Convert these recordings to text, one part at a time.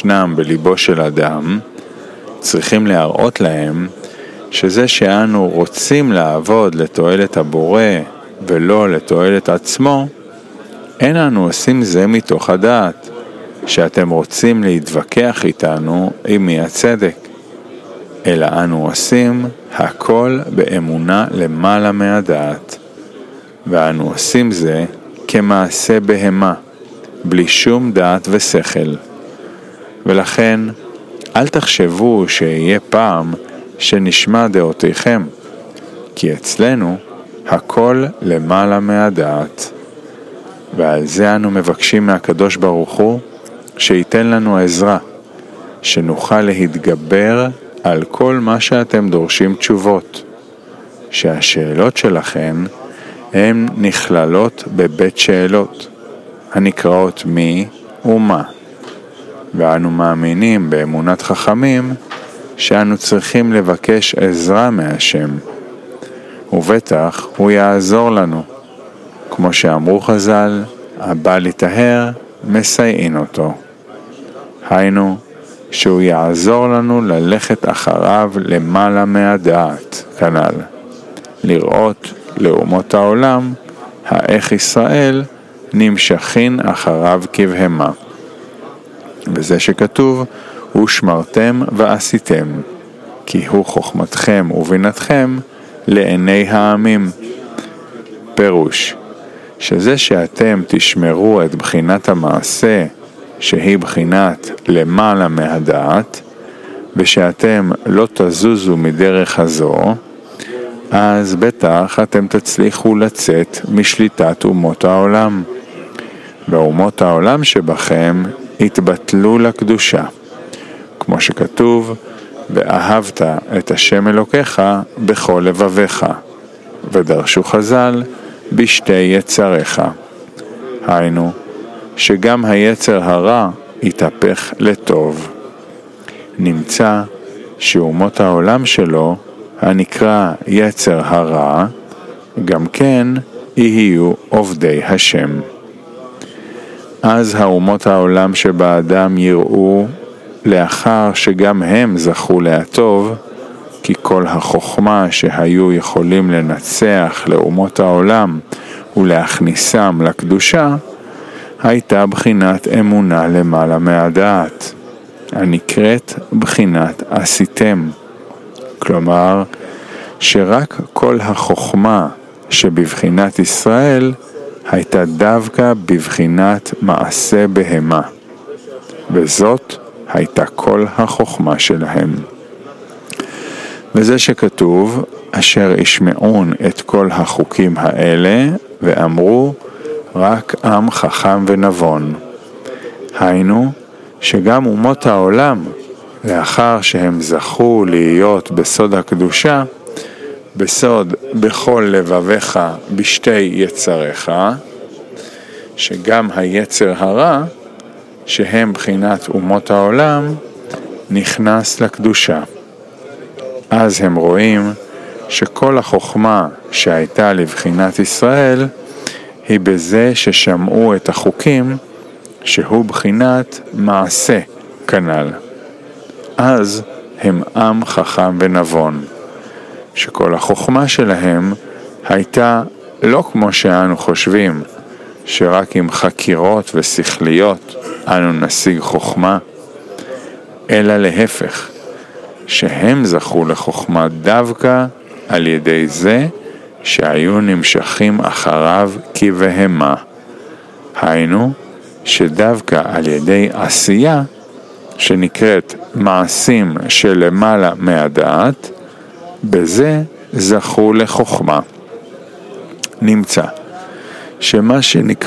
שישנם בליבו של אדם, צריכים להראות להם שזה שאנו רוצים לעבוד לתועלת הבורא ולא לתועלת עצמו, אין אנו עושים זה מתוך הדעת, שאתם רוצים להתווכח איתנו עם מי הצדק, אלא אנו עושים הכל באמונה למעלה מהדעת, ואנו עושים זה כמעשה בהמה, בלי שום דעת ושכל. ולכן אל תחשבו שיהיה פעם שנשמע דעותיכם, כי אצלנו הכל למעלה מהדעת. ועל זה אנו מבקשים מהקדוש ברוך הוא שייתן לנו עזרה, שנוכל להתגבר על כל מה שאתם דורשים תשובות, שהשאלות שלכם הן נכללות בבית שאלות, הנקראות מי ומה. ואנו מאמינים באמונת חכמים שאנו צריכים לבקש עזרה מהשם, ובטח הוא יעזור לנו. כמו שאמרו חז"ל, הבא לטהר מסייעין אותו. היינו, שהוא יעזור לנו ללכת אחריו למעלה מהדעת, כנ"ל. לראות לאומות העולם, האיך ישראל נמשכין אחריו כבהמה. וזה שכתוב, ושמרתם ועשיתם, כי הוא חוכמתכם ובינתכם לעיני העמים. פירוש, שזה שאתם תשמרו את בחינת המעשה, שהיא בחינת למעלה מהדעת, ושאתם לא תזוזו מדרך הזו, אז בטח אתם תצליחו לצאת משליטת אומות העולם. ואומות העולם שבכם התבטלו לקדושה. כמו שכתוב, ואהבת את השם אלוקיך בכל לבביך, ודרשו חז"ל בשתי יצריך. היינו, שגם היצר הרע יתהפך לטוב. נמצא שאומות העולם שלו, הנקרא יצר הרע, גם כן יהיו עובדי השם. אז האומות העולם שבאדם יראו, לאחר שגם הם זכו להטוב, כי כל החוכמה שהיו יכולים לנצח לאומות העולם ולהכניסם לקדושה, הייתה בחינת אמונה למעלה מהדעת, הנקראת בחינת עשיתם. כלומר, שרק כל החוכמה שבבחינת ישראל הייתה דווקא בבחינת מעשה בהמה, וזאת הייתה כל החוכמה שלהם. וזה שכתוב, אשר ישמעון את כל החוקים האלה, ואמרו, רק עם חכם ונבון. היינו, שגם אומות העולם, לאחר שהם זכו להיות בסוד הקדושה, בסוד בכל לבביך בשתי יצריך, שגם היצר הרע, שהם בחינת אומות העולם, נכנס לקדושה. אז הם רואים שכל החוכמה שהייתה לבחינת ישראל, היא בזה ששמעו את החוקים, שהוא בחינת מעשה כנ"ל. אז הם עם חכם ונבון, שכל החוכמה שלהם הייתה לא כמו שאנו חושבים, שרק עם חקירות ושכליות אנו נשיג חוכמה, אלא להפך, שהם זכו לחוכמה דווקא על ידי זה שהיו נמשכים אחריו כבהמה. היינו, שדווקא על ידי עשייה, שנקראת מעשים שלמעלה מהדעת, בזה זכו לחוכמה. נמצא שמה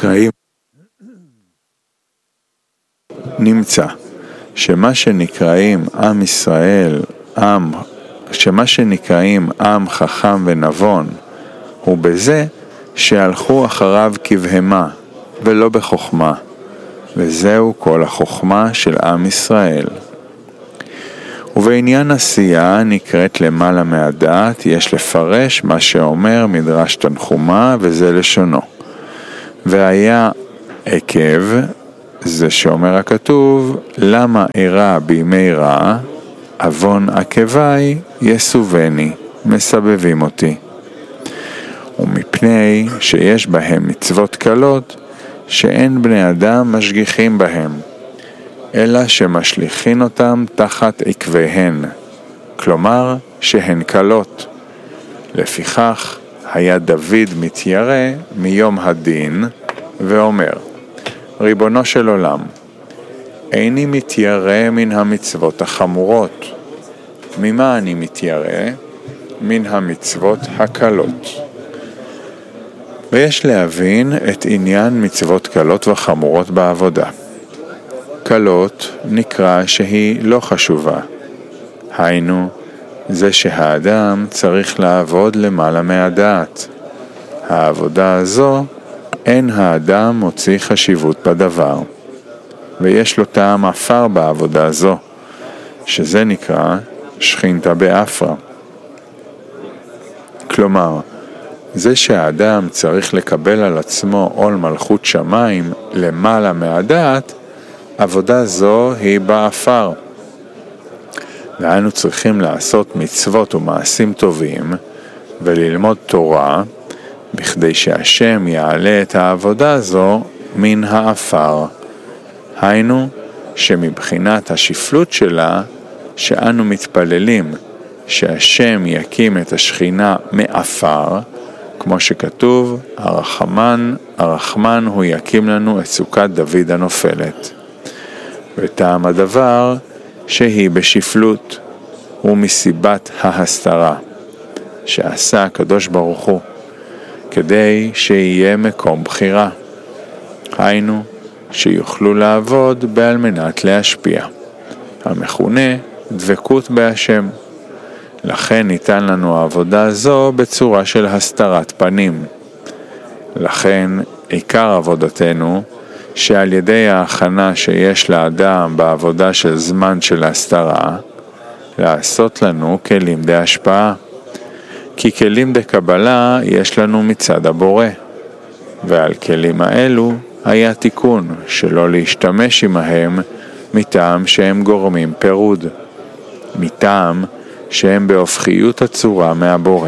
שנקראים עם ישראל, שמה שנקראים עם חכם ונבון, הוא בזה שהלכו אחריו כבהמה ולא בחוכמה, וזהו כל החוכמה של עם ישראל. ובעניין עשייה נקראת למעלה מהדעת, יש לפרש מה שאומר מדרש תנחומה, וזה לשונו. והיה עקב, זה שאומר הכתוב, למה אירע בימי רע, אבון עקבי יסובני, מסבבים אותי. ומפני שיש בהם מצוות קלות, שאין בני אדם משגיחים בהם, אלא שמשליחין אותם תחת עקביהן, כלומר שהן קלות. לפיכך היה דוד מתיירא מיום הדין, ואומר, ריבונו של עולם, איני מתיירא מן המצוות החמורות. ממה אני מתיירא? מן המצוות הקלות. ויש להבין את עניין מצוות קלות וחמורות בעבודה. קלות נקרא שהיא לא חשובה. היינו, זה שהאדם צריך לעבוד למעלה מהדעת. העבודה הזו, אין האדם מוציא חשיבות בדבר. ויש לו טעם אפר בעבודה הזו, שזה נקרא שכינתה באפרה. כלומר, זה שהאדם צריך לקבל על עצמו עול מלכות שמיים למעלה מהדעת, עבודה זו היא באפר. ואנו צריכים לעשות מצוות ומעשים טובים וללמוד תורה, בכדי שהשם יעלה את העבודה הזו מן האפר. היינו שמבחינת השפלות שלה, שאנו מתפללים שהשם יקים את השכינה מאפר, כמו שכתוב, הרחמן הוא יקים לנו את סוכת דוד הנופלת. וטעם הדבר שהיא בשפלות ומסיבת ההסתרה שעשה הקדוש ברוך הוא, כדי שיהיה מקום בחירה. היינו שיוכלו לעבוד בעל מנת להשפיע, המכונה דבקות בהשם. לכן ניתן לנו העבודה זו בצורה של הסתרת פנים. לכן עיקר עבודתנו, שעל ידי ההכנה שיש לאדם בעבודה של זמן של הסתרה, לעשות לנו כלים דה השפעה. כי כלים דה קבלה יש לנו מצד הבורא, ועל כלים האלו היה תיקון שלא להשתמש עמהם מטעם שהם גורמים פירוד, מטעם שהם בהופכיות הצורה מהבורא.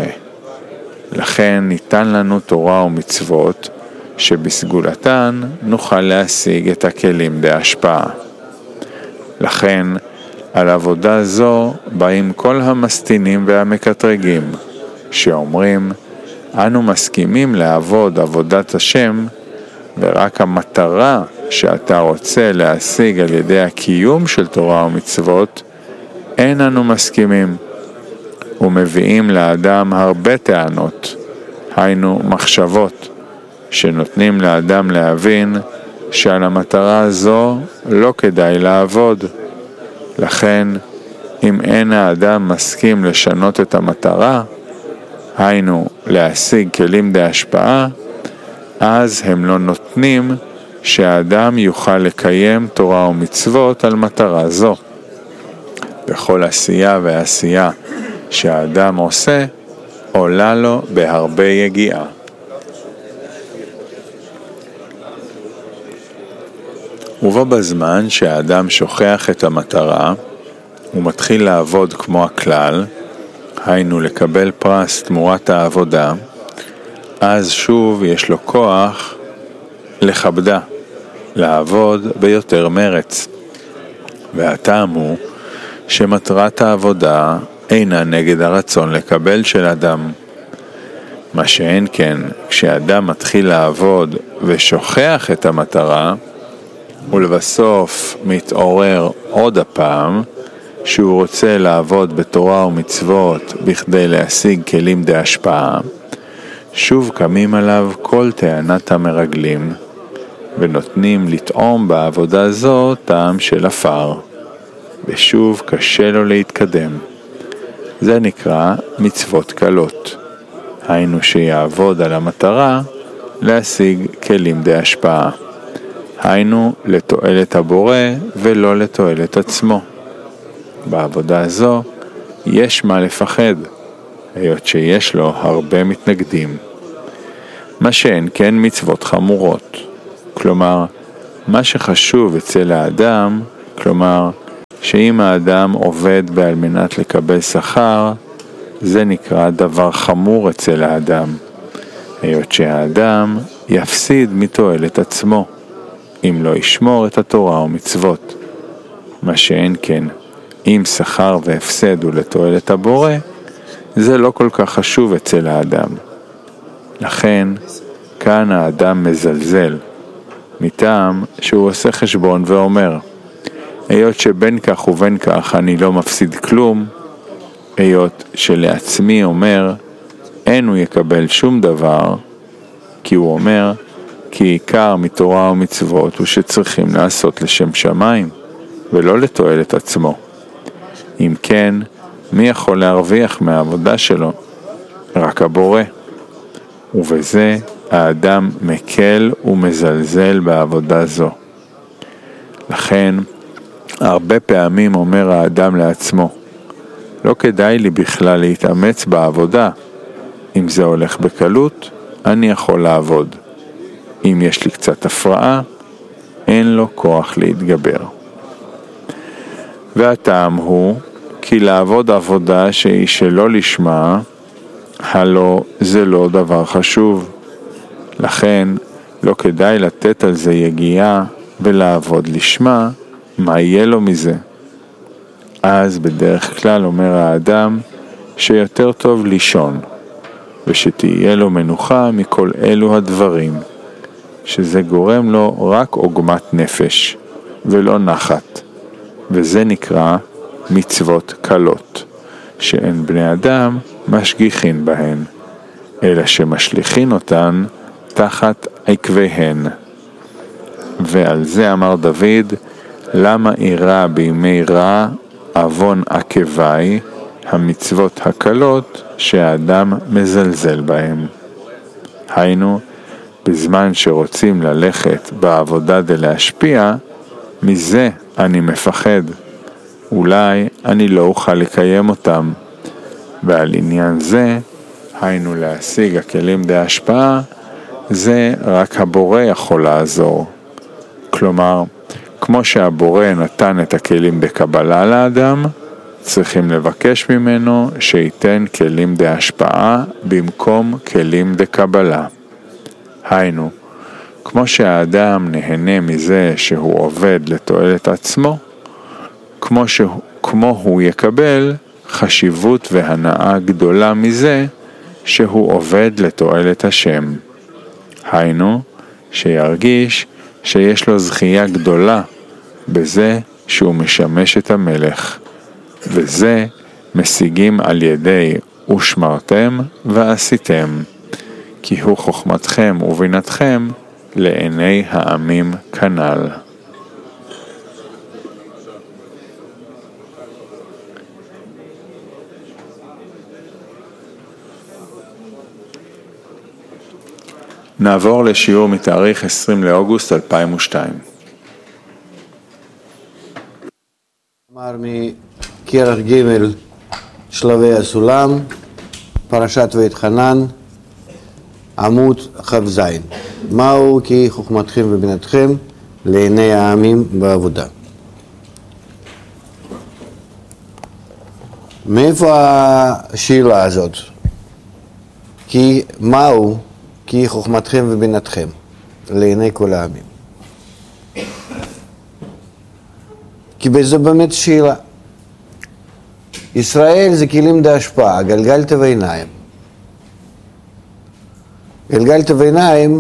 לכן ניתן לנו תורה ומצוות, שבסגולתן נוכל להשיג את הכלים דה השפעה. לכן על עבודה זו באים כל המסתינים והמקטרגים, שאומרים, אנו מסכימים לעבוד עבודת השם, ורק המטרה שאתה רוצה להשיג על ידי הקיום של תורה ומצוות, אין אנו מסכימים. ומביאים לאדם הרבה טענות, היינו מחשבות, שנותנים לאדם להבין שעל המטרה הזו לא כדאי לעבוד. לכן, אם אין האדם מסכים לשנות את המטרה, היינו להשיג כלים דה השפעה, אז הם לא נותנים שהאדם יוכל לקיים תורה ומצוות על מטרה זו. בכל עשייה ועשייה שהאדם עושה, עולה לו בהרבה יגיעה. ובו בזמן שהאדם שוכח את המטרה, הוא מתחיל לעבוד כמו הכלל, היינו לקבל פרס תמורת העבודה, אז שוב יש לו כוח לכבדה, לעבוד ביותר מרץ. והטעם הוא שמטרת העבודה אינה נגד הרצון לקבל של אדם. מה שאין כן, כשאדם מתחיל לעבוד ושוכח את המטרה, ולבסוף מתעורר עוד הפעם, שהוא רוצה לעבוד בתורה ומצוות בכדי להשיג כלים דה השפעה, שוב קמים עליו כל טענת המרגלים, ונותנים לטעום בעבודה זו טעם של אפר, ושוב קשה לו להתקדם. זה נקרא מצוות קלות, היינו שיעבוד על המטרה להשיג כלים דה השפעה, היינו לתועלת הבורא ולא לתועלת עצמו. בעבודה הזו יש מה לפחד, היות שיש לו הרבה מתנגדים. מה שאין כן מצוות חמורות, כלומר מה שחשוב אצל האדם, כלומר, שאם האדם עובד על מנת לקבל שכר, זה נקרא דבר חמור אצל האדם, היות שהאדם יפסיד מתועלת עצמו, אם לא ישמור את התורה ומצוות. מה שאין כן, אם שכר והפסד הוא לתועלת הבורא, זה לא כל כך חשוב אצל האדם. לכן, כאן האדם מזלזל, מטעם שהוא עושה חשבון ואומר, היות שבין כך ובין כך אני לא מפסיד כלום, היות שלעצמי אומר, אין הוא יקבל שום דבר, כי הוא אומר, כי עיקר מתורה ומצוות הוא שצריכים לעשות לשם שמיים, ולא לתועלת עצמו. אם כן, מי יכול להרוויח מהעבודה שלו? רק הבורא. ובזה האדם מקל ומזלזל בעבודה זו. לכן, הרבה פעמים אומר האדם לעצמו, לא כדאי לי בכלל להתאמץ בעבודה. אם זה הולך בקלות, אני יכול לעבוד. אם יש לי קצת הפרעה, אין לו כוח להתגבר. והטעם הוא, כי לעבוד עבודה שהיא שלא לשמה, הלא זה לא דבר חשוב. לכן, לא כדאי לתת על זה יגיעה ולעבוד לשמה, מה יהיה לו מזה? אז בדרך כלל אומר האדם שיותר טוב לישון, ושתהיה לו מנוחה מכל אלו הדברים, שזה גורם לו רק עוגמת נפש, ולא נחת, וזה נקרא מצוות קלות, שאין בני אדם משגיחין בהן, אלא שמשליחין אותן תחת עקביהן. ועל זה אמר דוד, למה אירע בימי רע אבון עקבי, המצוות הקלות שהאדם מזלזל בהם. היינו, בזמן שרוצים ללכת בעבודה להשפיע, מזה אני מפחד. אולי אני לא אוכל לקיים אותם. ועל עניין זה, היינו להשיג הכלים להשפעה, זה רק הבורא יכול לעזור. כלומר, כמו שהבורא נתן את הכלים בקבלה לאדם, צריכים לבקש ממנו שייתן כלים להשפעה במקום כלים לקבלה. היינו, כמו שהאדם נהנה מזה שהוא עובד לתועלת עצמו, כמו הוא יקבל חשיבות והנאה גדולה מזה שהוא עובד לתועלת השם. היינו, שירגיש שיש לו זכייה גדולה בזה שהוא משמש את המלך, וזה משיגים על ידי ושמרתם ועשיתם, כי הוא חוכמתכם ובינתכם לעיני העמים כנ"ל. נעבור לשיעור מתאריך 20 לאוגוסט 2002. אמר מכרך ג' שלבי הסולם, פרשת ואתחנן, עמוד כ"ז. מהו כי חוכמתכם ובינתכם לעיני העמים בעבודה. מאיפה השאלה הזאת? כי מהו כי חוכמתכם ובינתכם לעיני כל העמים? כי בזה באמת שאלה. ישראל זה כלים להשפעה, גלגלת ועיניים. גלגלת ועיניים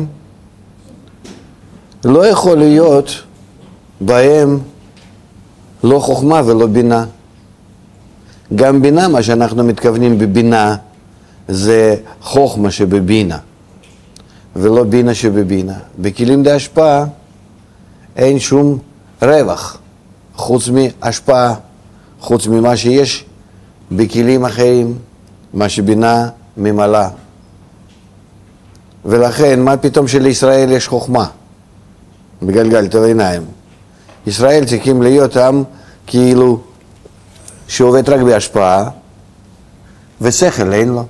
לא יכול להיות בהם לא חוכמה ולא בינה. גם בינה, מה שאנחנו מתכוונים בבינה, זה חוכמה שבבינה, ולא בינה שבבינה. בכלים להשפעה אין שום רווח, חוץ מהשפעה, חוץ ממה שיש בכלים אחרים, מה שבינה ממלאה. ולכן, מה פתאום שלישראל יש חוכמה? בגלגלת ועיניים. ישראל צריכים להיות עם כאילו שעובד רק בהשפעה, ושכל אין לו.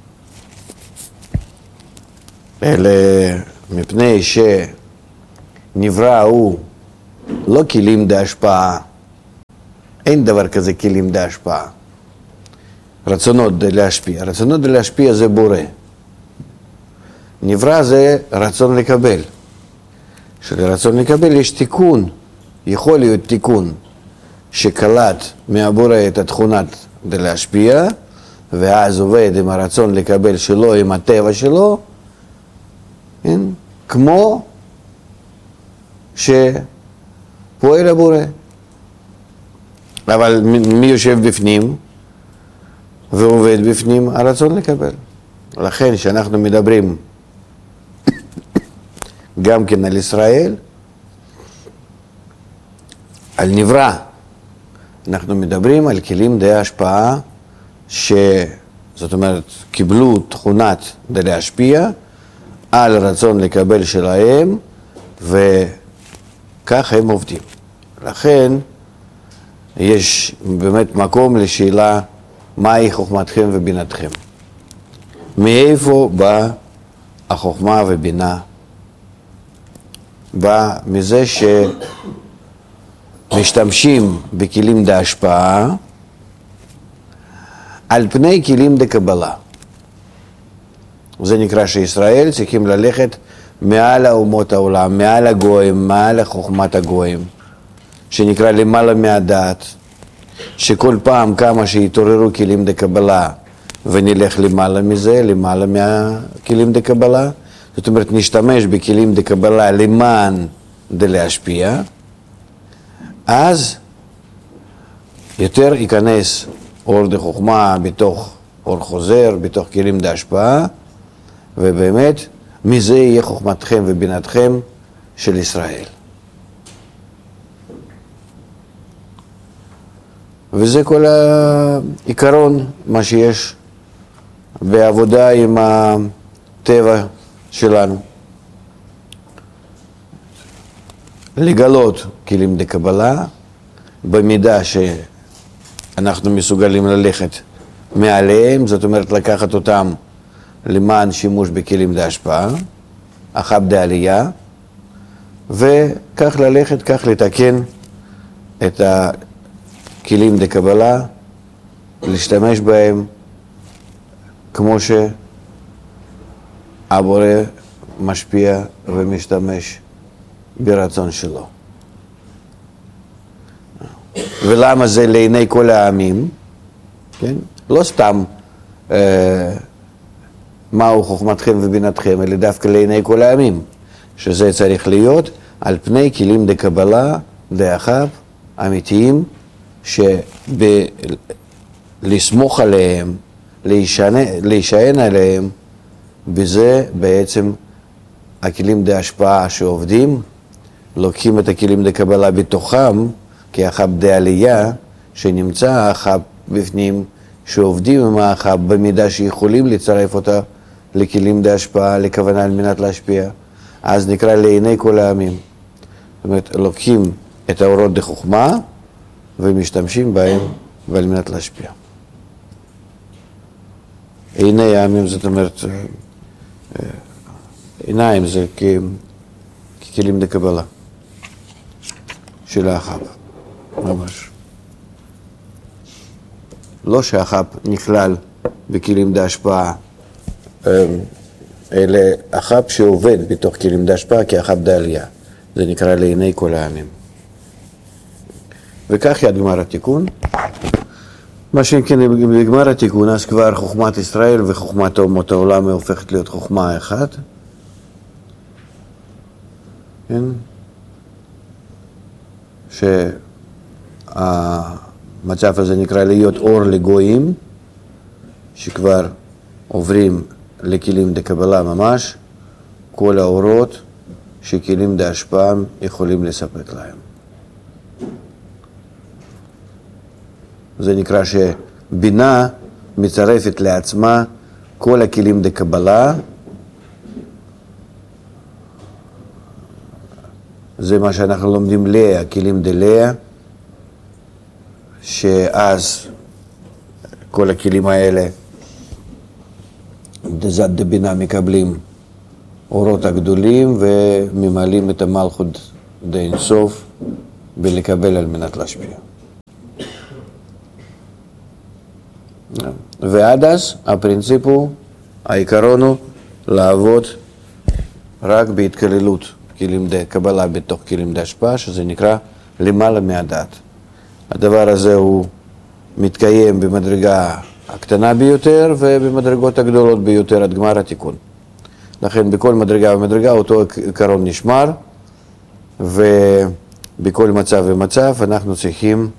אלה מפני נברא הוא לא כלים דהשפעה, אין דבר כזה כלים דהשפעה. רצונות להשפיע. רצונות להשפיע זה בורא. נברא זה רצון לקבל. שלרצון לקבל יש תיקון, יכול להיות תיקון שקלט מהבורא את התכונת להשפיע, ואז עובד עם הרצון לקבל שלו, עם הטבע שלו, כן? כמו שפועל הבורא. אבל מי יושב בפנים ועובד בפנים? הרצון לקבל. לכן שאנחנו מדברים גם כן על ישראל, על נברא, אנחנו מדברים על כלים די השפעה, זאת אומרת, קיבלו תכונת די להשפיע על רצון לקבל שלהם, וכך הם עובדים. לכן יש באמת מקום לשאלה, מהי חוכמתכם ובינתכם? מאיפה באה החוכמה ובינה? בא מזה שמשתמשים בכלים דהשפעה על פני כלים דקבלה. זה נקרא שישראל צריכים ללכת מעל אומות העולם, מעל הגויים, מעל חוכמת הגויים, שנקרא למעלה מהדעת, שכל פעם כמה שיתעוררו כלים דקבלה ונלך למעלה מזה, למעלה מהכלים דקבלה, זאת אומרת, נשתמש בכלים דקבלה למען דלהשפיע, אז יותר ייכנס אור דחוכמה בתוך אור חוזר, בתוך כלים דהשפעה, ובאמת מזה יהיה חוכמתכם ובינתכם של ישראל. וזה כל העיקרון, מה שיש בעבודה עם הטבע שלנו. לגלות כלים דקבלה במידה שאנחנו מסוגלים ללכת מעליהם, זאת אומרת לקחת אותם למען שימוש בכלים דהשפעה, אחב דעלייה, וכך ללכת, כך לתקן את הכלים דקבלה, להשתמש בהם כמו שהבורא משפיע ומשתמש ברצון שלו. ולמה זה לעיני כל העמים? כן? לא סתם מהו חוכמתכם ובינתכם, אלא דווקא לעיני כל העמים, שזה צריך להיות על פני כלים דקבלה דאחב אמיתיים, שלסמוך עליהם, להישען עליהם, בזה בעצם הכלים דהשפעה שעובדים, לוקחים את הכלים דקבלה בתוכם, כאחב דעלייה, שנמצא אחב בפנים, שעובדים עם האחב במידה שיכולים לצרף אותה לכלים דהשפעה, לכוונה על מנת להשפיע, אז נקרא לעיני כל העמים. זאת אומרת, לוקחים את האורות דחוכמה ומשתמשים בהם ועל מנת להשפיע. עיני העמים, זאת אומרת, עיניים זה ככלים דקבלה של האחב, ממש. לא שהאחב נכלל בכלים דהשפעה, אלא האחב שעובד בתוך כלים דהשפעה כאחב דעלייה. זה נקרא לעיני כל העמים. וכך יד גמר התיקון. מה שכן בגמר התיקון, אז כבר חוכמת ישראל וחוכמת אומות העולם הופכת להיות חוכמה אחת. כן? שהמצב הזה נקרא להיות אור לגויים, שכבר עוברים לכלים דקבלה ממש, כל האורות שכלים דהשפעה יכולים לספק להם. זה נקרא שבינה מצרפת לעצמה כל הכלים דקבלה, זה מה שאנחנו לומדים לאה, כלים דלאה, שאז כל הכלים האלה דזת דבינה מקבלים האורות הגדולים וממלאים את המלכות דאין סוף בלקבל על מנת להשפיע. ועד אז הפרינציפ הוא, העיקרון הוא לעבוד רק בהתכללות כלימדי קבלה בתוך כלימדי השפעה, שזה נקרא למעלה מהדעת. הדבר הזה הוא מתקיים במדרגה הקטנה ביותר ובמדרגות הגדולות ביותר עד גמר התיקון. לכן בכל מדרגה ומדרגה אותו עיקרון נשמר, ובכל מצב ומצב אנחנו צריכים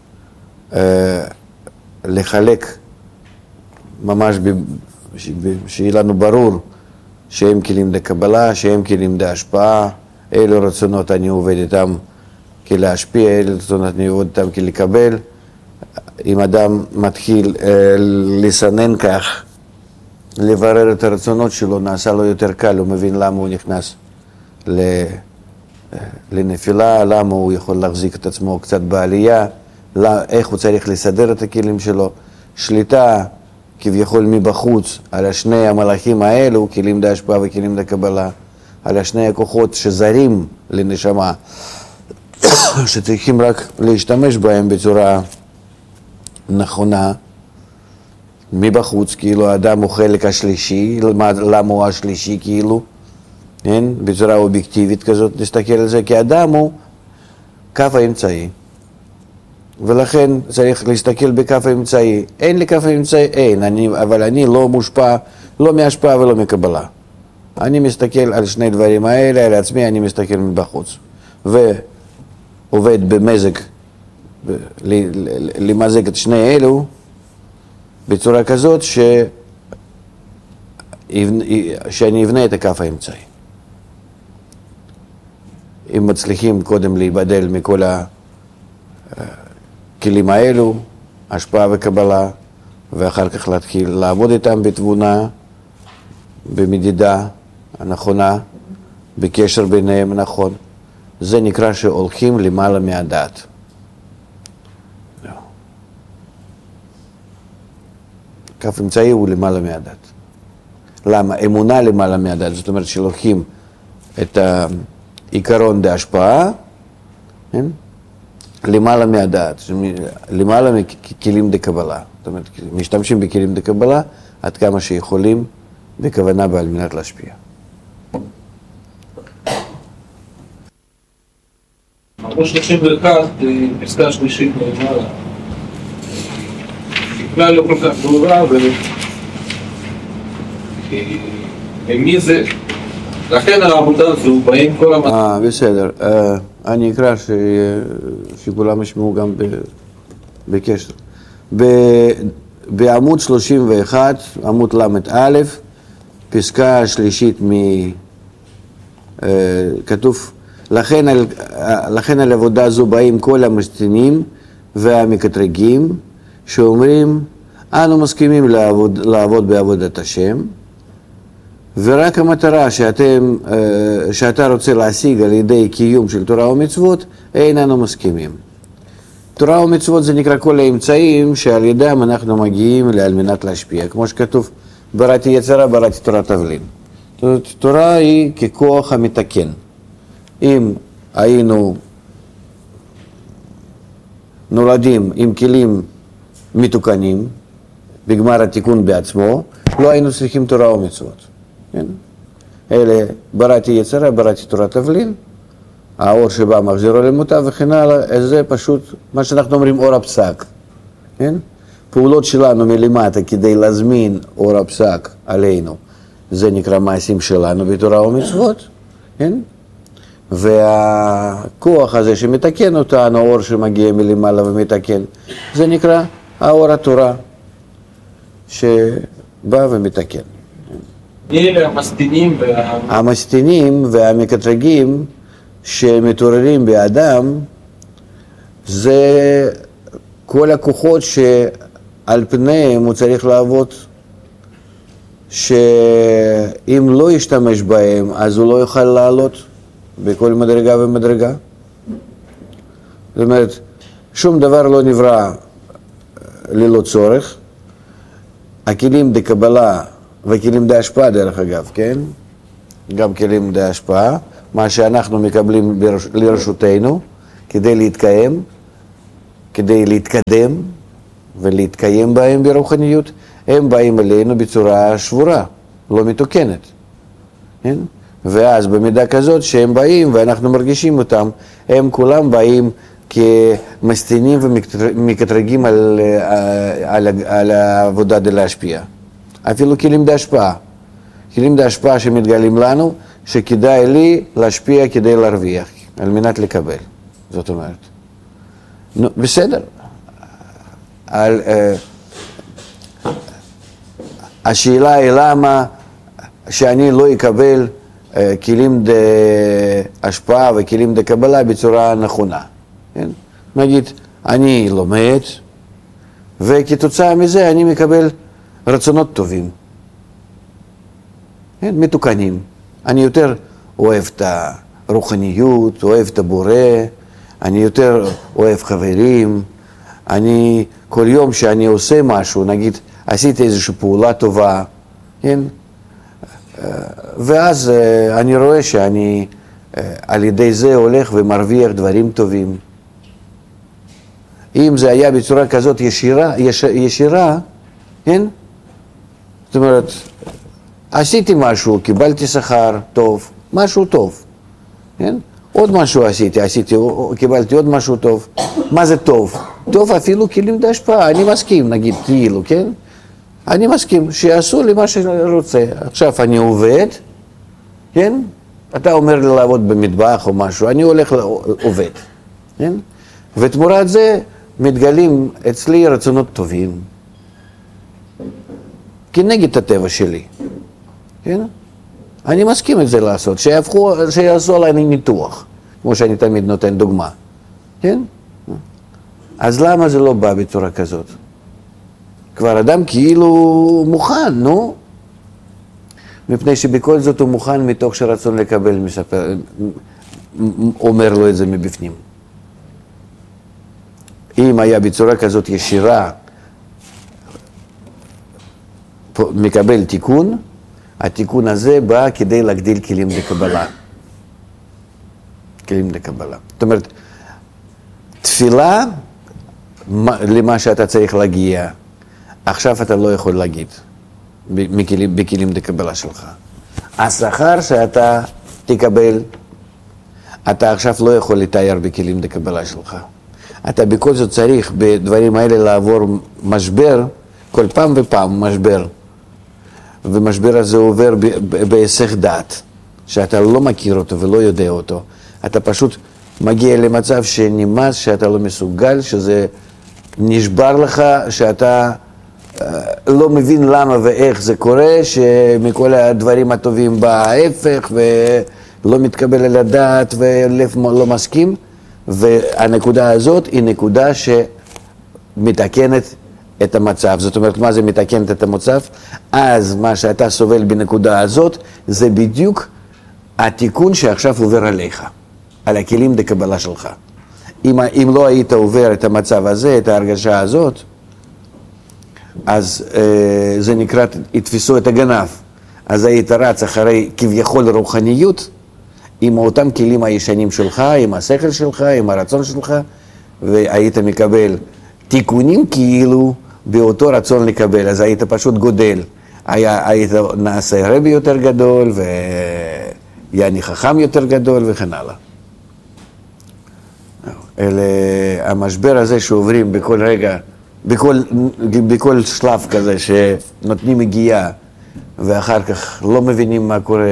לחלק ממש שיהיה לנו ברור שהם כלים לקבלה, שהם כלים להשפעה, אילו רצונות אני עובד איתם כלהשפיע, אילו רצונות אני עובד איתם כלקבל. אם אדם מתחיל לסנן כך, לברר את הרצונות שלו, נעשה לו יותר קל, הוא מבין למה הוא נכנס לנפילה, למה הוא יכול להחזיק את עצמו קצת בעלייה, איך הוא צריך לסדר את הכלים שלו. שליטה כביכול מבחוץ על השני המלאכים האלו, כלים להשפעה וכלים לקבלה, על השני הכוחות שזרים לנשמה, שצריכים רק להשתמש בהם בצורה נכונה, מבחוץ, כאילו האדם הוא חלק השלישי, למה הוא השלישי כאילו, כן? בצורה אובייקטיבית כזאת נסתכל על זה, כי האדם הוא כף האמצעי, ולכן צריך להסתכל בכף האמצעי. אין לי כף האמצעי, אין, אבל אני לא מושפע, לא מהשפעה ולא מקבלה. אני מסתכל על שני דברים האלה, על עצמי אני מסתכל מבחוץ. ועובד במזג, למזג את שני אלו, בצורה כזאת שאני אבנה את הכף האמצעי. אם מצליחים קודם להיבדל מכל הכלים האלו, השפעה וקבלה, ואחר כך להתחיל לעבוד איתם בתבונה, במדידה הנכונה, בקשר ביניהם נכון, זה נקרא שהולכים למעלה מהדעת. כף אמצעי הוא למעלה מהדעת. למה? אמונה למעלה מהדעת, זאת אומרת שלוקחים את העיקרון בהשפעה, כן? למעלה מהדעת, למעלה מכלים דקבלה. זאת אומרת, משתמשים בכלים דקבלה עד כמה שיכולים בכוונה ועל מנת להשפיע. עמוד 31, פסקה שלישית למעלה. בכלל לא כל כך ברורה, ומי זה? לכן העבודה הזו באים כל בסדר. אני אקרא שכולם ישמעו גם בקשר. בעמוד 31, עמוד ל"א, פסקה השלישית כתוב, לכן על עבודה זו באים כל המשתינים והמקטרגים, שאומרים, אנו מסכימים לעבוד בעבודת השם, ורק המטרה שאתה רוצה להשיג על ידי קיום של תורה ומצוות, איננו מסכימים. תורה ומצוות זה נקרא כל האמצעים שעל ידם אנחנו מגיעים על מנת להשפיע. כמו שכתוב, בראתי יצרה, בראתי תורה תבלין. תורה היא ככוח המתקן. אם היינו נולדים עם כלים מתוקנים, בגמר התיקון בעצמו, לא היינו צריכים תורה ומצוות. כן? אלה, בראתי יצרה, בראתי תורה תבלין, האור שבא מחזירו למוטה וכן הלאה, זה פשוט מה שאנחנו אומרים אור הפסק. כן? פעולות שלנו מלמטה כדי להזמין אור הפסק עלינו, זה נקרא מעשים שלנו בתורה ומצוות. כן? והכוח הזה שמתקן אותנו, האור שמגיע מלמעלה ומתקן, זה נקרא האור התורה שבא ומתקן. אלה המסתינים והמקטרגים שמתעוררים באדם, זה כל הכוחות שעל פניהם הוא צריך לעבוד, שאם לא ישתמש בהם אז הוא לא יוכל לעלות בכל מדרגה ומדרגה. זאת אומרת, שום דבר לא נברא ללא צורך. הכלים דקבלה וכלים די השפעה דרך אגב, כן? גם כלים להשפעה, מה שאנחנו מקבלים לרשותנו כדי להתקיים, כדי להתקדם ולהתקיים בהם ברוחניות, הם באים אלינו בצורה שבורה, לא מתוקנת. כן? ואז במידה כזאת שהם באים ואנחנו מרגישים אותם, הם כולם באים כמסתינים ומקטרגים על העבודה די להשפיע. אפילו כלים להשפעה. כלים להשפעה שמתגלים לנו, שכדאי לי להשפיע כדי להרוויח, על מנת לקבל. זאת אומרת. נו, בסדר. השאלה היא למה שאני לא אקבל כלים להשפעה וכלים לקבלה בצורה נכונה. כן? נגיד, אני לומד, וכתוצאה מזה אני מקבל רצונות טובים. כן? מתוקנים. אני יותר אוהב את הרוחניות, אוהב את הבורא, אני יותר אוהב חברים, אני כל יום שאני עושה משהו, נגיד, עשיתי איזושהי פעולה טובה, כן? ואז אני רואה שאני על ידי זה הולך ומרוויח דברים טובים. אם זה היה בצורה כזאת ישירה, כן? זאת אומרת, עשיתי משהו, קיבלתי שכר טוב, משהו טוב, כן? עוד משהו עשיתי, קיבלתי עוד משהו טוב. מה זה טוב? טוב אפילו כלים להשפעה, אני מסכים, נגיד, כאילו, כן? אני מסכים שיעשו לי מה שאני רוצה. עכשיו אני עובד, כן? אתה אומר לי לעבוד במטבח או משהו, אני הולך לעובד, כן? ותמורת זה מתגלים אצלי רצונות טובים, כנגד הטבע שלי, כן? אני מסכים את זה לעשות, שיעשו עליי ניתוח, כמו שאני תמיד נותן דוגמה, כן? אז למה זה לא בא בצורה כזאת? כבר אדם כאילו מוכן, נו? מפני שבכל זאת הוא מוכן מתוך שרצון לקבל, אומר לו את זה מבפנים. אם היה בצורה כזאת ישירה, מקבל תיקון, התיקון הזה בא כדי להגדיל כלים לקבלה. כלים לקבלה. זאת אומרת, תפילה, למה שאתה צריך להגיע, עכשיו אתה לא יכול להגיד בכלים לקבלה שלך. השכר שאתה תקבל, אתה עכשיו לא יכול לתאר בכלים לקבלה שלך. אתה בכל זאת צריך בדברים האלה לעבור משבר, כל פעם ופעם משבר. ומשבר הזה עובר בהיסח דעת, שאתה לא מכיר אותו ולא יודע אותו. אתה פשוט מגיע למצב שנמאס, שאתה לא מסוגל, שזה נשבר לך, שאתה לא מבין למה ואיך זה קורה, שמכל הדברים הטובים בא ההפך, ולא מתקבל על הדעת ולב לא מסכים, והנקודה הזאת היא נקודה שמתקנת את המצב. זאת אומרת, מה זה מתקנת את המצב? אז מה שאתה סובל בנקודה הזאת, זה בדיוק התיקון שעכשיו עובר עליך, על הכלים לקבלה שלך. אם לא היית עובר את המצב הזה, את ההרגשה הזאת, אז זה נקרא, יתפסו את הגנב. אז היית רץ אחרי כביכול רוחניות, עם אותם כלים הישנים שלך, עם השכל שלך, עם הרצון שלך, והיית מקבל תיקונים כאילו באותו רצון לקבל. אז היית פשוט גודל. היית נעשה רבי יותר גדול, ויעני חכם יותר גדול, וכן הלאה. המשבר הזה שעוברים בכל רגע, בכל שלב כזה שנותנים הגיעה ואחר כך לא מבינים מה קורה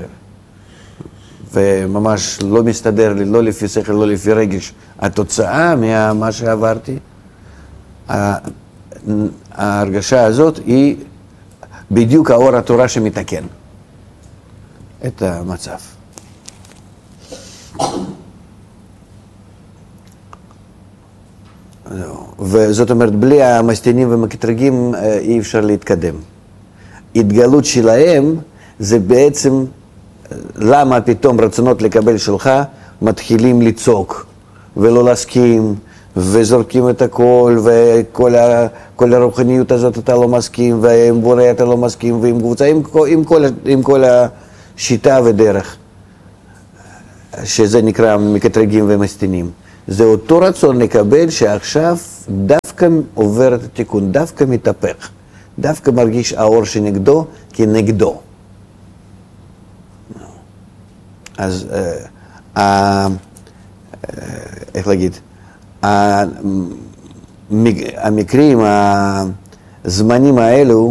וממש לא מסתדר לי, לא לפי שכל, לא לפי רגש, התוצאה ממה שעברתי, ההרגשה הזאת היא בדיוק האור התורה שמתקן את המצב. וזאת אומרת, בלי המסתינים ומקטרגים אי אפשר להתקדם. התגלות שלהם זה בעצם למה פתאום רצונות לקבל שלך מתחילים לצעוק ולא להסכים וזורקים את הכל, וכל הרוחניות הזאת אתה לא מסכים, ועם בורא אתה לא מסכים, ועם קבוצה, עם כל שיטה ודרך, שזה נקרא מקטרגים ומסתינים. זה אותו רצון לקבל שעכשיו דווקא עובר את התיקון, דווקא מתהפך, דווקא מרגיש האור שנגדו כנגדו. אז איך להגיד, המקרים, הזמנים האלו,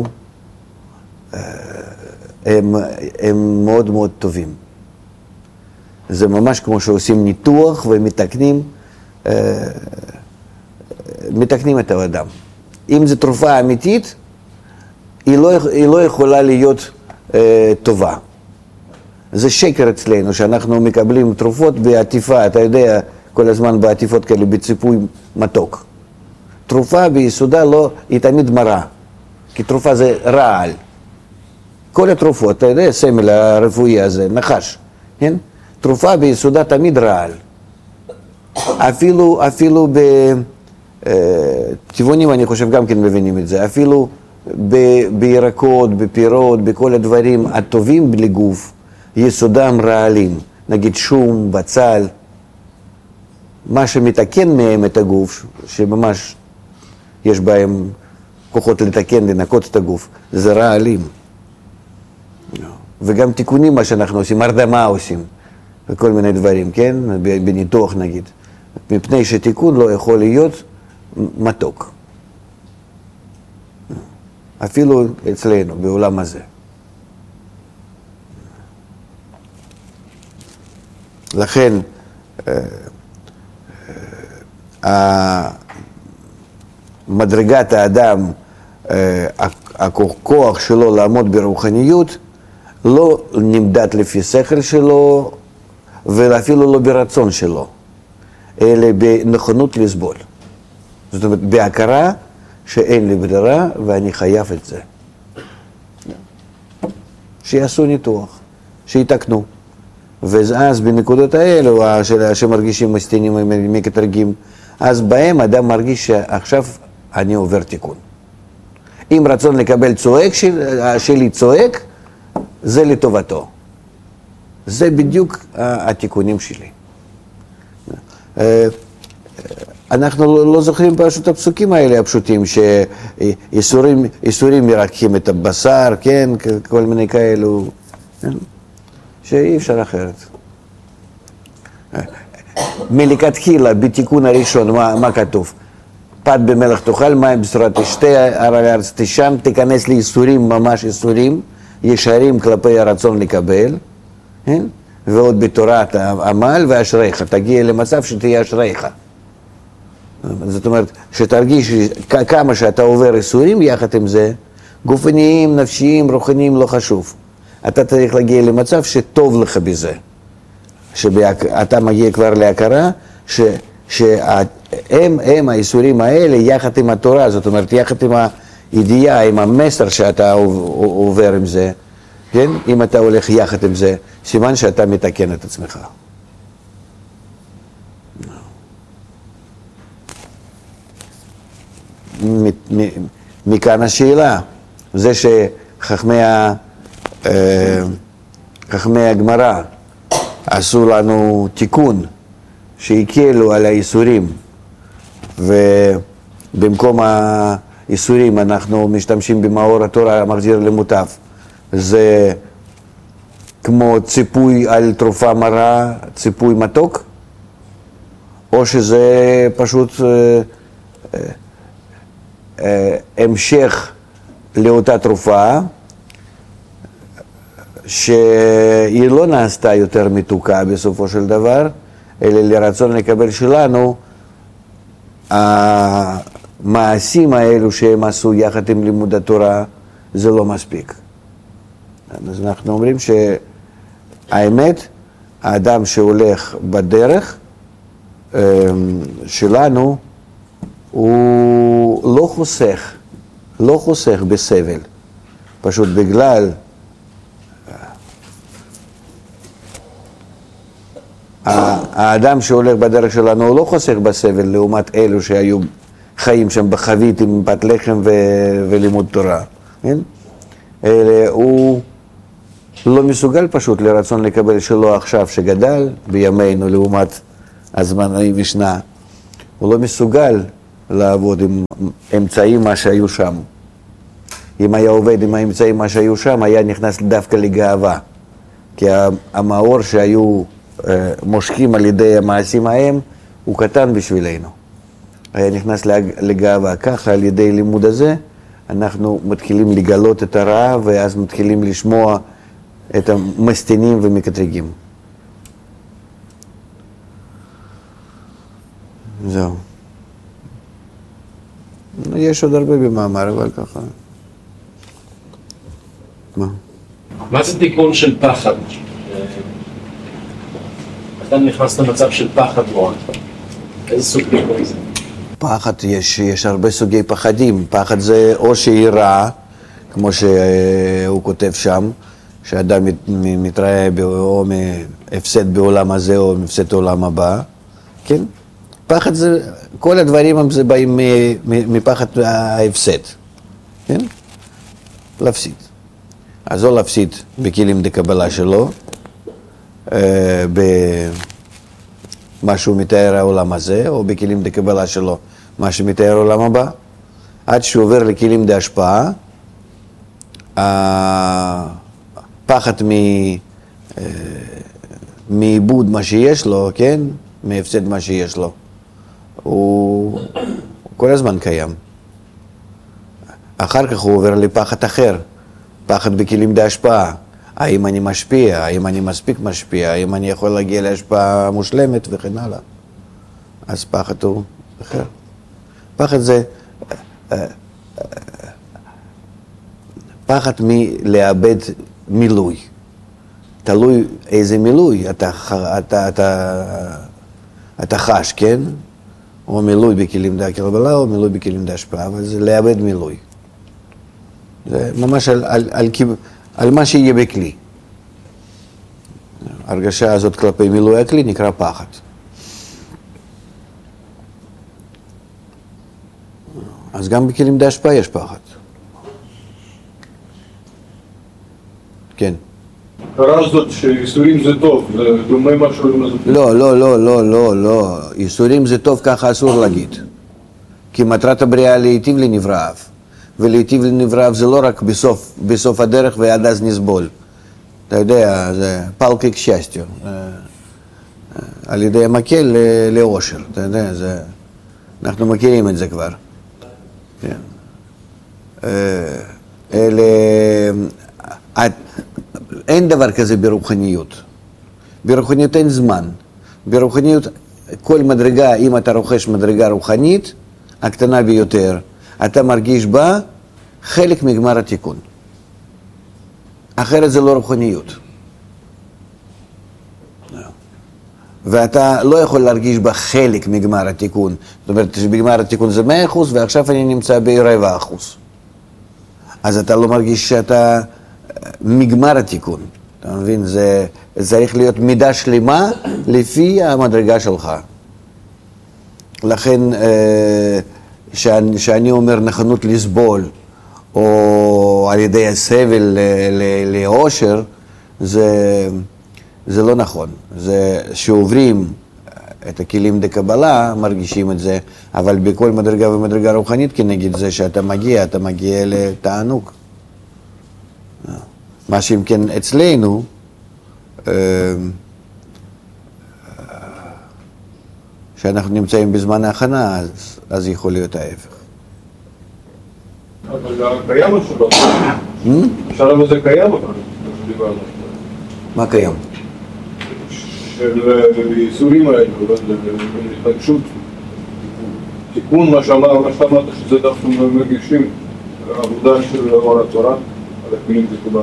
הם מאוד מאוד טובים. זה ממש כמו שעושים ניתוח ומתקנים, מתקנים את האדם. אם זו תרופה אמיתית, היא לא יכולה להיות טובה. זה שקר אצלנו, שאנחנו מקבלים תרופות בעטיפה, אתה יודע, כל הזמן בעטיפות כאלה, בציפוי מתוק. תרופה ביסודה היא תמיד מרה, כי תרופה זה רעל. כל התרופות, אתה יודע, סמל הרפואי הזה, נחש, כן? תרופה ביסודה תמיד רעל. אפילו בטבעונים אני חושב גם כן מבינים את זה, אפילו בירקות, בפירות, בכל הדברים הטובים לגוף, יסודם רעלים, נגיד שום, בצל, מה שמתקן מהם את הגוף, שממש יש בהם כוחות לתקן, לנקות את הגוף, זה רעלים. וגם תיקונים מה שאנחנו עושים, הרדמה עושים, וכל מיני דברים, כן? בניתוח נגיד. מפני שתיקון לא יכול להיות מתוק. אפילו אצלנו, בעולם הזה. לכן, מדרגת האדם, הכוח שלו לעמוד ברוחניות, לא נמדד לפי שכל שלו, ואפילו לא ברצון שלו, אלא בנכונות לסבול. זאת אומרת, בהכרה שאין לי ברירה ואני חייב את זה. שיעשו ניתוח, שיתקנו. ואז בנקודות האלו, שמרגישים מסתינים מקטרגים, אז בהם אדם מרגיש שעכשיו אני עובר תיקון. אם רצון לקבל צועק שלי צועק, זה לטובתו. זה בדיוק התיקונים שלי. אנחנו לא זוכרים פשוט הפסוקים האלה הפשוטים, שאיסורים מרקחים את הבשר, כן, כל מיני כאלו, שאי אפשר אחרת. מלכתחילה, בתיקון הראשון, מה כתוב? פת במלח תאכל, מים בשורת תשתה, ערל הארץ תשם, תיכנס לאיסורים, ממש איסורים, ישרים כלפי הרצון לקבל, ועוד בתורת עמל ואשריך, תגיע למצב שתהיה אשריך. זאת אומרת, שתרגיש כמה שאתה עובר איסורים, יחד עם זה, גופניים, נפשיים, רוחניים, לא חשוב. אתה צריך להגיע למצב שטוב לך בזה. שאתה מגיע כבר להכרה, שהם האיסורים האלה יחד עם התורה, זאת אומרת, יחד עם הידיעה, עם המסר שאתה עובר עם זה, כן? אם אתה הולך יחד עם זה, סימן שאתה מתקן את עצמך. מכאן השאלה, זה שחכמי הגמרא עשו לנו תיקון, שהקלו על האיסורים, ובמקום האיסורים אנחנו משתמשים במאור התורה המחזיר למוטב. זה כמו ציפוי על תרופה מרה, ציפוי מתוק, או שזה פשוט המשך לאותה תרופה, שהיא לא נעשתה יותר מתוקה בסופו של דבר, אלא לרצון לקבל שלנו, המעשים האלו שהם עשו יחד עם לימוד התורה, זה לא מספיק. אז אנחנו אומרים שהאמת, האדם שהולך בדרך שלנו, הוא לא חוסך בסבל, פשוט בגלל האדם שהולך בדרך שלנו הוא לא חוסך בסבל לעומת אלו שהיו חיים שם בחבית עם פת לחם ולימוד תורה, כן? אלא הוא לא מסוגל פשוט לרצון לקבל שלו עכשיו שגדל בימינו לעומת הזמני משנה. הוא לא מסוגל לעבוד עם אמצעים מה שהיו שם. אם היה עובד עם האמצעים מה שהיו שם, היה נכנס דווקא לגאווה. כי המאור שהיו מושכים על ידי המעשים ההם, הוא קטן בשבילנו. היה נכנס לגאווה. ככה על ידי לימוד הזה, אנחנו מתחילים לגלות את הרע, ואז מתחילים לשמוע את המסתינים ומקטרגים. זהו. יש עוד הרבה במאמר, אבל ככה. מה זה תיקון של פחד? אתה נכנס למצב של פחד מאוד. איזה סוג תיקון זה? פחד, יש הרבה סוגי פחדים. פחד זה או שיראה, כמו שהוא כותב שם, שאדם מתראה או מהפסד בעולם הזה או מהפסד בעולם הבא. כן? פחד זה, כל הדברים זה באים מפחד ההפסד. כן? להפסיד. אז או להפסיד בכלים דקבלה שלו, במה שהוא מתאר העולם הזה, או בכלים דקבלה שלו, מה שמתאר העולם הבא, עד שהוא עובר לכלים דהשפעה, הפחד מאיבוד מה שיש לו, כן? מהפסד מה שיש לו, הוא כל הזמן קיים. אחר כך הוא עובר לפחד אחר, פחד בכלים דהשפעה. האם אני משפיע, האם אני מספיק משפיע, האם אני יכול להגיע להשפעה מושלמת וכן הלאה. אז פחד הוא אחר. פחד זה פחד מלאבד מילוי. תלוי איזה מילוי אתה חש, כן? או מילוי בכלים דהקבלה או מילוי בכלים דהשפעה, אבל זה לאבד מילוי. זה ממש על מה שיהיה בכלי. הרגשה הזאת כלפי מילוי הכלי נקרא פחד. אז גם בכלים דהשפעה יש פחד. כן. הרע זאת שאיסורים זה טוב, זה דומה משהו לזה. לא. איסורים זה טוב, ככה אסור להגיד. כי מטרת הבריאה להיטיב לנבראיו. ולהיטיב לנבראיו זה לא רק בסוף הדרך ועד אז נסבול. אתה יודע, זה פלקי כשסטיו. על ידי המקל לאושר, אתה יודע, אנחנו מכירים את זה כבר. כן. אין דבר כזה ברוחניות. ברוחניות אין זמן. ברוחניות כל מדרגה, אם אתה רוכש מדרגה רוחנית, הקטנה ביותר, אתה מרגיש בה חלק מגמר התיקון. אחרת זה לא רוחניות. ואתה לא יכול להרגיש בה חלק מגמר התיקון. זאת אומרת שבגמר התיקון זה 100% ועכשיו אני נמצא ב0.25%. אז אתה לא מרגיש שאתה מגמר התיקון. אתה מבין? זה צריך להיות מידה שלמה לפי המדרגה שלך. לכן שאני אומר נכונות לסבול, או על ידי הסבל לאושר, זה לא נכון. זה שעוברים את הכלים דקבלה, מרגישים את זה, אבל בכל מדרגה ומדרגה רוחנית כנגד זה שאתה מגיע לתענוג. מה שאם כן אצלנו, שאנחנו נמצאים בזמן ההכנה, אז יכול להיות ההפך. אבל קיים או שלא? השלב הזה קיים או לא? מה קיים? של איסורים האלו, להתנגשות, תיקון מה שאמרת שזה דווקא מרגישים, העבודה של אור התורה, על הכלים דקבלה.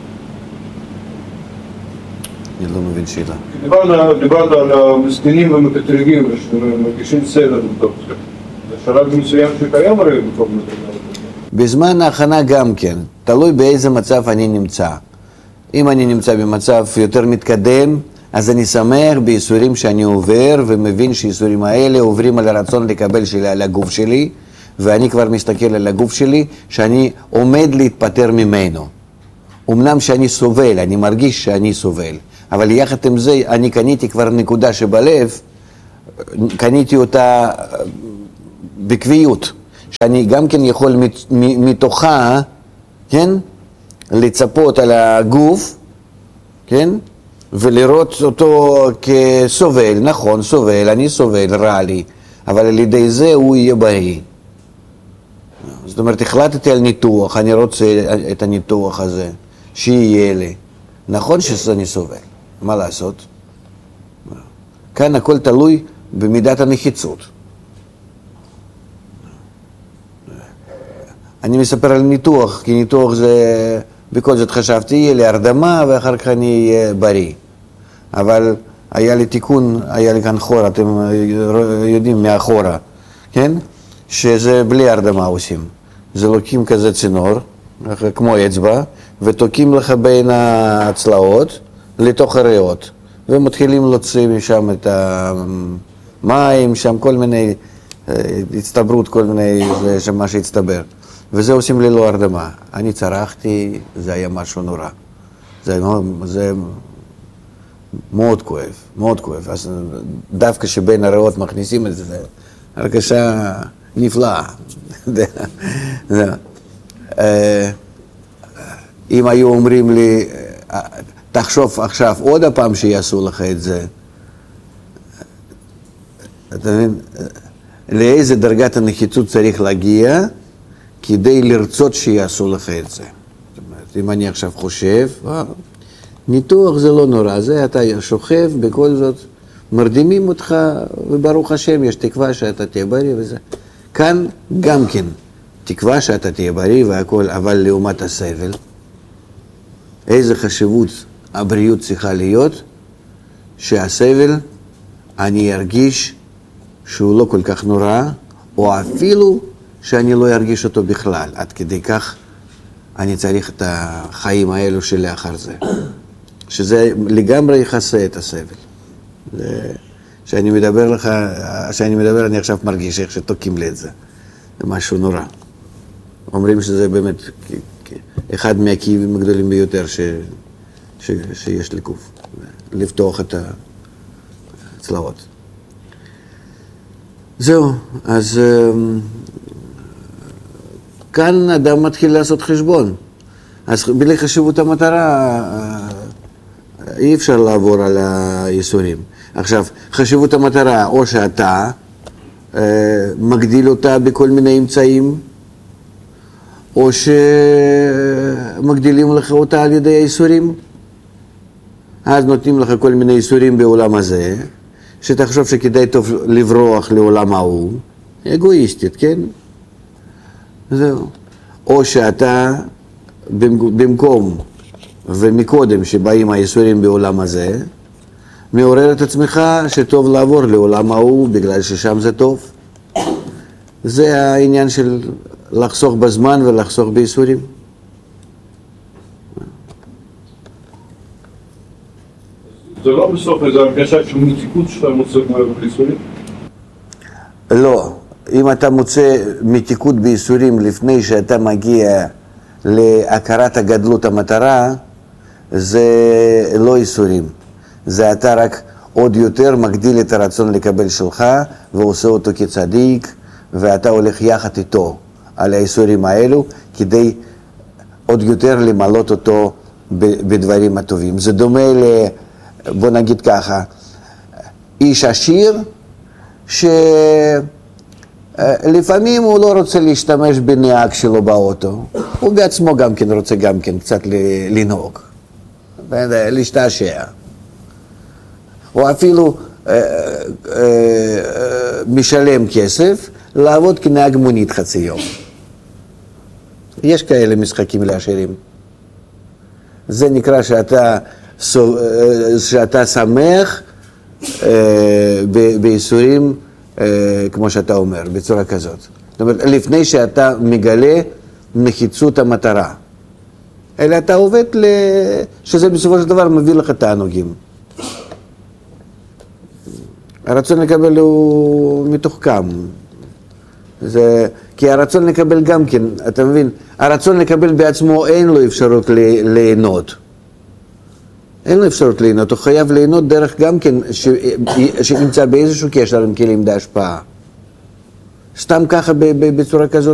אני לא מבין שאלה. דיברת על המסכנים ומקטרגים שמרגישים סבל בתוך זה. זה שלב מסוים שקיים הרי בתוך מדרגה. בזמן ההכנה גם כן, תלוי באיזה מצב אני נמצא. אם אני נמצא במצב יותר מתקדם, אז אני שמח בייסורים שאני עובר, ומבין שהייסורים האלה עוברים על הרצון לקבל שלי על הגוף שלי, ואני כבר מסתכל על הגוף שלי, שאני עומד להתפטר ממנו. אמנם שאני סובל, אני מרגיש שאני סובל, אבל יחד עם זה אני קניתי כבר נקודה שבלב, קניתי אותה בקביעות, שאני גם כן יכול מתוכה, כן, לצפות על הגוף, כן, ולראות אותו כסובל, נכון, סובל, אני סובל, רע לי, אבל על ידי זה הוא יהיה בריא. זאת אומרת, החלטתי על ניתוח, אני רוצה את הניתוח הזה, שיהיה לי. נכון שאני סובל, מה לעשות? כאן הכל תלוי במידת הנחיצות. אני מספר על ניתוח, כי ניתוח זה, בכל זאת חשבתי, יהיה לי הרדמה ואחר כך אני אהיה בריא. אבל היה לי תיקון, היה לי כאן חורה, אתם יודעים מהחורה, כן? שזה בלי הרדמה עושים. זה לוקים כזה צינור, כמו אצבע, ותוקים לך בין הצלעות לתוך הריאות, ומתחילים להוציא משם את המים, שם כל מיני, הצטברות, כל מיני, זה מה שהצטבר. וזה עושים ללא הרדמה. אני צרחתי, זה היה משהו נורא. זה מאוד כואב, מאוד כואב. אז דווקא שבין הריאות מכניסים את זה, זה הרגשה נפלאה. אם היו אומרים לי, תחשוב עכשיו עוד הפעם שיעשו לך את זה, אתה מבין, לאיזה דרגת הנחיצות צריך להגיע כדי לרצות שיעשו לך את זה. זאת אומרת, אם אני עכשיו חושב, ניתוח זה לא נורא, זה אתה שוכב, בכל זאת מרדימים אותך, וברוך השם יש תקווה שאתה תהיה בריא וזה. כאן גם כן תקווה שאתה תהיה בריא והכל, אבל לעומת הסבל, איזה חשיבות הבריאות צריכה להיות, שהסבל אני ארגיש שהוא לא כל כך נורא, או אפילו שאני לא ארגיש אותו בכלל. עד כדי כך אני צריך את החיים האלו שלאחר זה. שזה לגמרי יכסה את הסבל. כשאני מדבר לך, כשאני מדבר אני עכשיו מרגיש איך שתוקים לי את זה. זה משהו נורא. אומרים שזה באמת אחד מהכאבים הגדולים ביותר שיש לגוף. לפתוח את הצלעות. זהו, אז כאן אדם מתחיל לעשות חשבון. אז בלי חשיבות המטרה אי אפשר לעבור על הייסורים. עכשיו, חשיבות המטרה, או שאתה מגדיל אותה בכל מיני אמצעים, או שמגדילים לך אותה על ידי הייסורים, אז נותנים לך כל מיני ייסורים בעולם הזה, שתחשוב שכדאי טוב לברוח לעולם ההוא, אגואיסטית, כן? זהו. או שאתה במקום ומקודם שבאים הייסורים בעולם הזה, מעורר את עצמך שטוב לעבור לעולם ההוא בגלל ששם זה טוב. זה העניין של לחסוך בזמן ולחסוך בייסורים. זה לא בסוף איזו הרגשה של מתיקות שאתה מוצא בייסורים? לא. אם אתה מוצא מתיקות בייסורים לפני שאתה מגיע להכרת הגדלות המטרה, זה לא ייסורים. זה אתה רק עוד יותר מגדיל את הרצון לקבל שלך ועושה אותו כצדיק, ואתה הולך יחד איתו על הייסורים האלו כדי עוד יותר למלות אותו בדברים הטובים. זה דומה בוא נגיד ככה, איש עשיר שלפעמים הוא לא רוצה להשתמש בנהג שלו באוטו, הוא בעצמו גם כן רוצה גם כן קצת לנהוג, להשתעשע. או אפילו משלם כסף לעבוד כנהג מונית חצי יום. יש כאלה משחקים לעשירים. זה נקרא שאתה שמח בייסורים, כמו שאתה אומר, בצורה כזאת. זאת אומרת, לפני שאתה מגלה נחיצות המטרה. אלא אתה עובד שזה בסופו של דבר מביא לך תענוגים. הרצון לקבל הוא מתוחכם. זה כי הרצון לקבל גם כן, אתה מבין, הרצון לקבל בעצמו אין לו אפשרות ליהנות. אין לו אפשרות ליהנות, הוא חייב ליהנות דרך גם כן שנמצא באיזשהו קשר עם כלים דהשפעה. סתם ככה בצורה כזאת